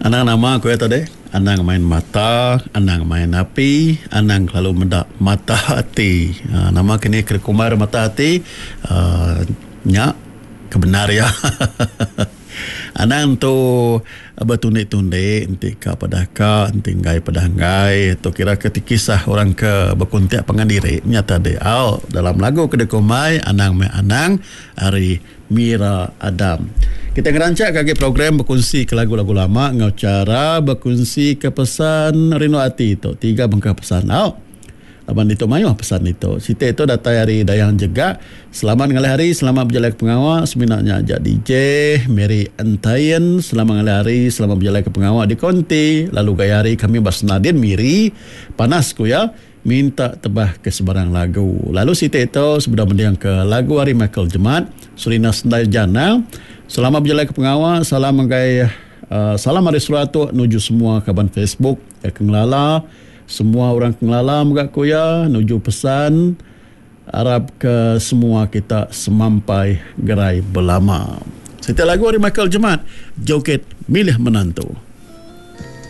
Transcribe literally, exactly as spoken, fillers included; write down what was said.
Anang nama aku ya tadi. Anang main mata, anang main api, anang lalu mendak mata hati. Uh, nama kini Kerkumar mata hati. Uh, nyak kebenar ya. Anang tu bertundik-tundik nanti ke padaka, nanti ngai padanggai atau kira ketikisah orang ke berkuntiak pengandiri nyata de au dalam lagu Kedekomai anang me anang hari Mira Adam. Kita ngerancak kaki program berkongsi ke lagu-lagu lama ngau cara berkongsi ke pesan Rino Ati tu tiga bengkah pesan au. Laban itu mayuh pesan itu. Siti itu datang hari Dayang Jegak. Selamat ngalih hari, selamat berjalan ke pengawal. Sebenarnya ajak D J Mary Entayan. Selamat ngalih hari, selamat berjalan ke pengawal di Konti. Lalu gaya hari kami Basnadin Miri. Panasku ya. Minta tebah ke sebarang lagu. Lalu Siti itu sebenarnya mendiang ke lagu hari Michael Jemat. Surina Sendai Jana. Selamat berjalan ke pengawal. Salam mengai uh, salam hari Suratu nuju semua kaban Facebook. Ya Kenglala. Semua orang Kenglala megak kuya nuju pesan harap ke semua kita semampai gerai belama. Setiap lagu hari Michael Jemat, joget milih menantu.